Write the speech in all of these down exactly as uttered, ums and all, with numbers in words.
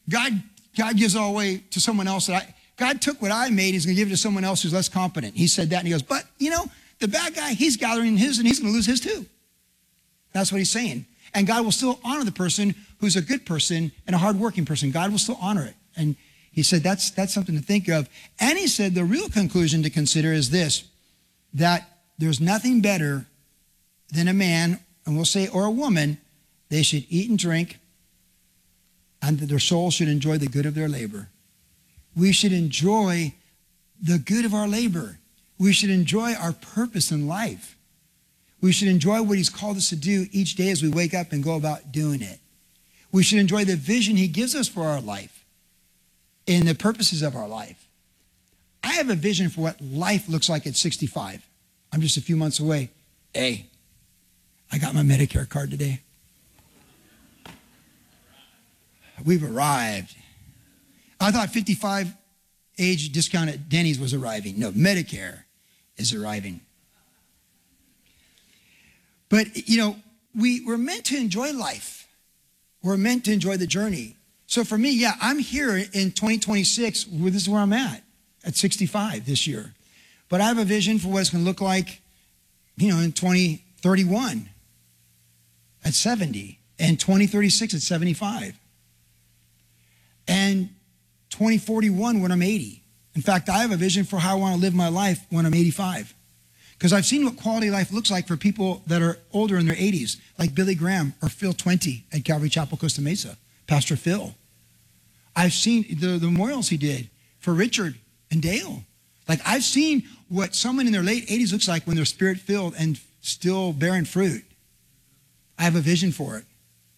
God, God gives all away to someone else. That I, God took what I made, he's going to give it to someone else who's less competent. He said that, and he goes, but, you know, the bad guy, he's gathering his, and he's going to lose his too. That's what he's saying. And God will still honor the person who's a good person and a hardworking person. God will still honor it. And he said that's, that's something to think of. And he said the real conclusion to consider is this, that there's nothing better than a man, and we'll say, or a woman, they should eat and drink, and that their soul should enjoy the good of their labor. We should enjoy the good of our labor. We should enjoy our purpose in life. We should enjoy what he's called us to do each day as we wake up and go about doing it. We should enjoy the vision he gives us for our life and the purposes of our life. I have a vision for what life looks like at sixty-five. I'm just a few months away. Hey, I got my Medicare card today. We've arrived. I thought fifty-five age discount at Denny's was arriving. No, Medicare is arriving. But, you know, we, we're meant to enjoy life. We're meant to enjoy the journey. So for me, yeah, I'm here in twenty twenty-six. Where this is where I'm at, at sixty-five this year. But I have a vision for what it's going to look like, you know, in twenty thirty-one at seventy, and twenty thirty-six at seventy-five, and twenty forty-one when I'm eighty. In fact, I have a vision for how I want to live my life when I'm eighty-five. Because I've seen what quality life looks like for people that are older in their eighties, like Billy Graham or Phil Twenty at Calvary Chapel, Costa Mesa, Pastor Phil. I've seen the, the memorials he did for Richard and Dale. Like, I've seen what someone in their late eighties looks like when they're spirit-filled and still bearing fruit. I have a vision for it.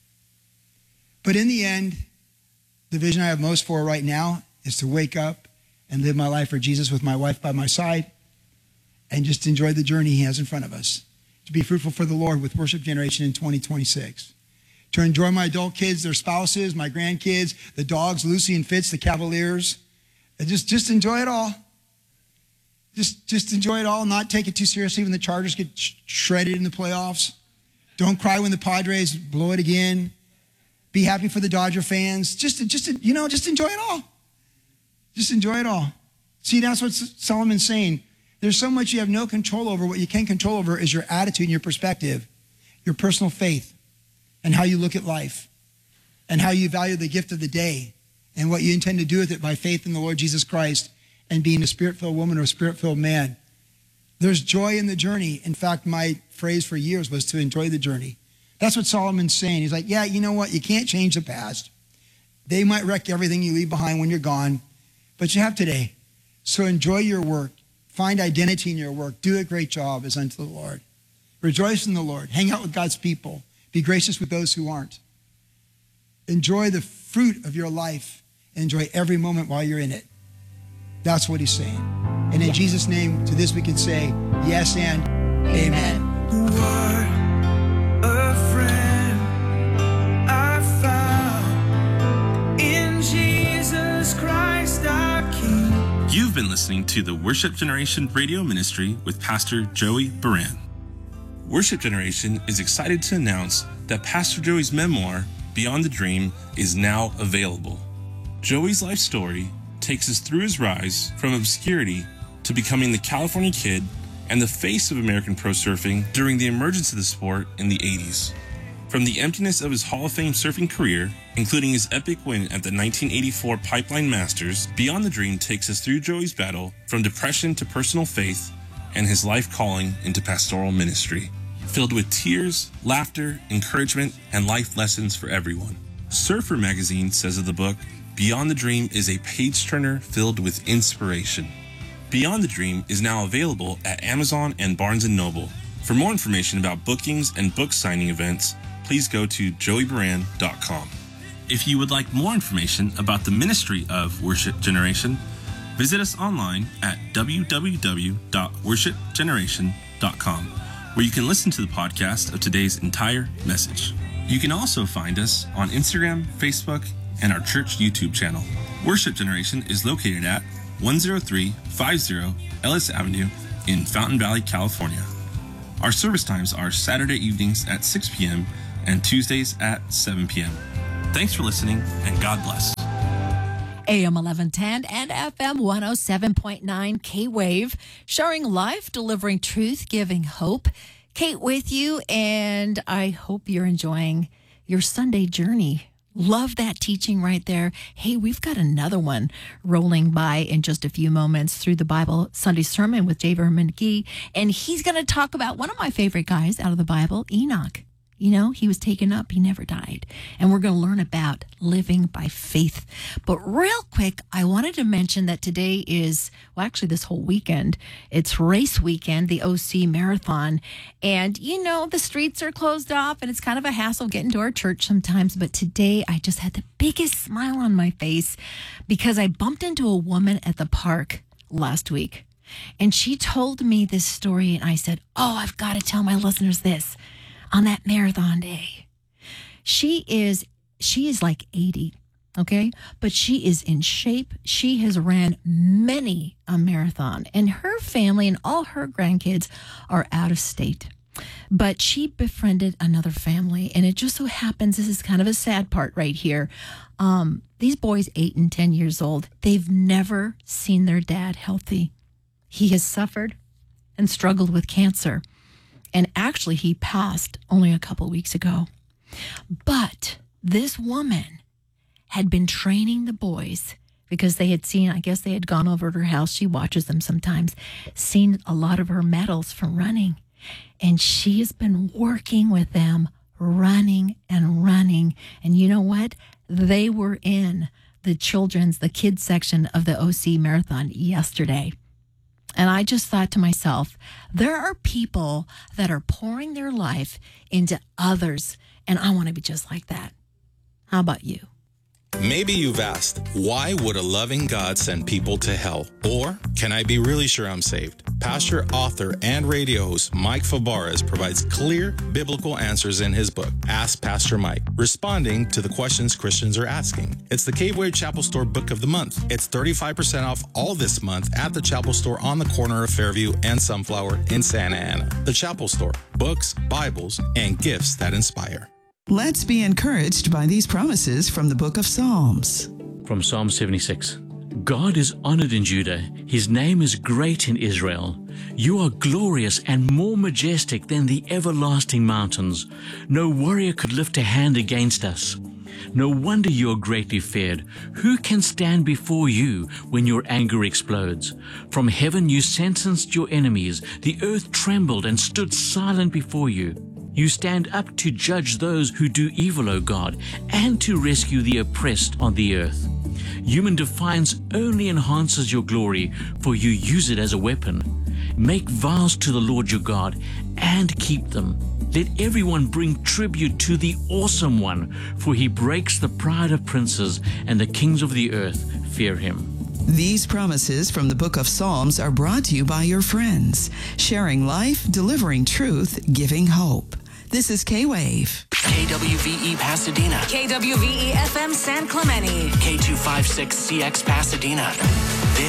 But in the end, the vision I have most for right now is to wake up and live my life for Jesus with my wife by my side and just enjoy the journey he has in front of us. To be fruitful for the Lord with Worship Generation in twenty twenty-six. To enjoy my adult kids, their spouses, my grandkids, the dogs, Lucy and Fitz, the Cavaliers. And just, just enjoy it all. Just, just enjoy it all. Not take it too seriously when the Chargers get sh- shredded in the playoffs. Don't cry when the Padres blow it again. Be happy for the Dodger fans. Just, just, you know, just enjoy it all. Just enjoy it all. See, that's what Solomon's saying. There's so much you have no control over. What you can control over is your attitude and your perspective, your personal faith, and how you look at life, and how you value the gift of the day, and what you intend to do with it by faith in the Lord Jesus Christ and being a spirit-filled woman or a spirit-filled man. There's joy in the journey. In fact, my phrase for years was to enjoy the journey. That's what Solomon's saying. He's like, yeah, you know what? You can't change the past. They might wreck everything you leave behind when you're gone, but you have today. So enjoy your work. Find identity in your work. Do a great job as unto the Lord. Rejoice in the Lord. Hang out with God's people. Be gracious with those who aren't. Enjoy the fruit of your life. Enjoy every moment while you're in it. That's what he's saying. And in Jesus' name, to this we can say, yes and amen. What a friend I found in Jesus Christ our King. You've been listening to the Worship Generation radio ministry with Pastor Joey Baran. Worship Generation is excited to announce that Pastor Joey's memoir, Beyond the Dream, is now available. Joey's life story takes us through his rise from obscurity to becoming the California kid and the face of American pro surfing during the emergence of the sport in the eighties. From the emptiness of his Hall of Fame surfing career, including his epic win at the nineteen eighty-four Pipeline Masters, Beyond the Dream takes us through Joey's battle from depression to personal faith and his life calling into pastoral ministry, filled with tears, laughter, encouragement, and life lessons for everyone. Surfer Magazine says of the book, Beyond the Dream is a page-turner filled with inspiration. Beyond the Dream is now available at Amazon and Barnes and Noble. For more information about bookings and book signing events, please go to joey baran dot com. If you would like more information about the ministry of Worship Generation, visit us online at w w w dot worship generation dot com, where you can listen to the podcast of today's entire message. You can also find us on Instagram, Facebook, and our church YouTube channel. Worship Generation is located at one oh three fifty Ellis Avenue in Fountain Valley, California. Our service times are Saturday evenings at six p.m. and Tuesdays at seven p.m. Thanks for listening, and God bless. A M eleven ten and F M one oh seven point nine K-Wave, sharing life, delivering truth, giving hope. Kate with you, and I hope you're enjoying your Sunday journey. Love that teaching right there. Hey, we've got another one rolling by in just a few moments through the Bible Sunday Sermon with Jay Vernon McGee, and he's going to talk about one of my favorite guys out of the Bible, Enoch. You know, he was taken up, he never died. And we're going to learn about living by faith. But real quick, I wanted to mention that today is, well, actually this whole weekend, it's race weekend, the O C Marathon. And, you know, the streets are closed off and it's kind of a hassle getting to our church sometimes. But today I just had the biggest smile on my face because I bumped into a woman at the park last week. And she told me this story and I said, oh, I've got to tell my listeners this. On that marathon day, she is she is like eighty, okay? But she is in shape. She has ran many a marathon, and her family and all her grandkids are out of state. But she befriended another family, and it just so happens, this is kind of a sad part right here. Um, these boys, eight and ten years old, they've never seen their dad healthy. He has suffered and struggled with cancer. And actually, he passed only a couple weeks ago. But this woman had been training the boys because they had seen, I guess they had gone over to her house. She watches them sometimes, seen a lot of her medals from running. And she has been working with them, running and running. And you know what? They were in the children's, the kids section of the O C Marathon yesterday. And I just thought to myself, there are people that are pouring their life into others, and I want to be just like that. How about you? Maybe you've asked, why would a loving God send people to hell? Or, can I be really sure I'm saved? Pastor, author, and radio host Mike Fabarez provides clear biblical answers in his book, Ask Pastor Mike, responding to the questions Christians are asking. It's the K-Wave Chapel Store Book of the Month. It's thirty-five percent off all this month at the Chapel Store on the corner of Fairview and Sunflower in Santa Ana. The Chapel Store, books, Bibles, and gifts that inspire. Let's be encouraged by these promises from the book of Psalms. From Psalm seventy-six. God is honored in Judah. His name is great in Israel. You are glorious and more majestic than the everlasting mountains. No warrior could lift a hand against us. No wonder you are greatly feared. Who can stand before you when your anger explodes? From heaven you sentenced your enemies. The earth trembled and stood silent before you. You stand up to judge those who do evil, O God, and to rescue the oppressed on the earth. Human defiance only enhances your glory, for you use it as a weapon. Make vows to the Lord your God and keep them. Let everyone bring tribute to the Awesome One, for he breaks the pride of princes, and the kings of the earth fear him. These promises from the book of Psalms are brought to you by your friends, sharing life, delivering truth, giving hope. This is K-Wave. K W V E Pasadena. K W V E F M San Clemente. K two fifty-six C X Pasadena.